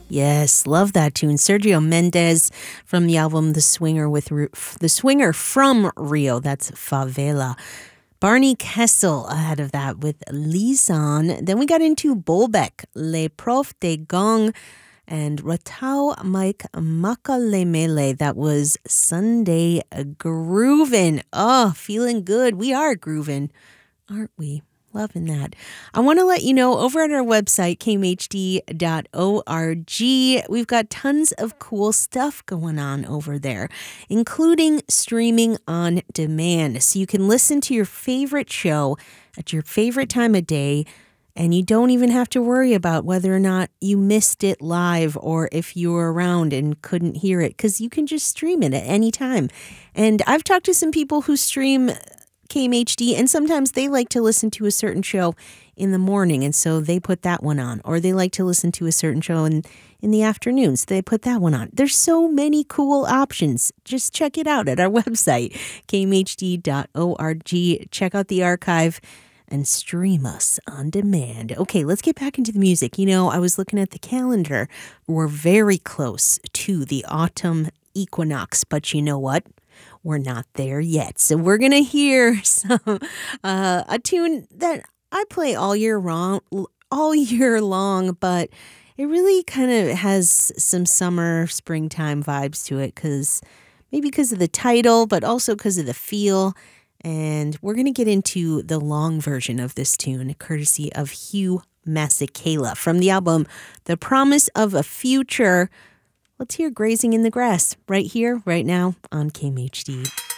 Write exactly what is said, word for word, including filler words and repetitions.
Yes, love that tune. Sergio Mendes from the album The Swinger with Ru- The Swinger from Rio. That's Favela. Barney Kessel ahead of that with Lisan. Then we got into Bolbec, Le Prof de Gong, and Ratau Mike Makalemele. That was Sunday Groovin'. Oh, feeling good. We are grooving, aren't we? Loving that. I want to let you know over at our website, k m h d dot org, we've got tons of cool stuff going on over there, including streaming on demand. So you can listen to your favorite show at your favorite time of day, and you don't even have to worry about whether or not you missed it live or if you were around and couldn't hear it, because you can just stream it at any time. And I've talked to some people who stream K M H D, and sometimes they like to listen to a certain show in the morning, and so they put that one on. Or they like to listen to a certain show in, in the afternoon, so they put that one on. There's so many cool options. Just check it out at our website, k m h d dot org. Check out the archive and stream us on demand. Okay, let's get back into the music. You know, I was looking at the calendar. We're very close to the autumn equinox, but you know what? We're not there yet. So we're going to hear some uh, a tune that I play all year long, all year long, but it really kind of has some summer, springtime vibes to it, because maybe because of the title, but also because of the feel. And we're going to get into the long version of this tune, courtesy of Hugh Masekela from the album The Promise of a Future. Let's hear Grazing in the Grass right here, right now on K M H D.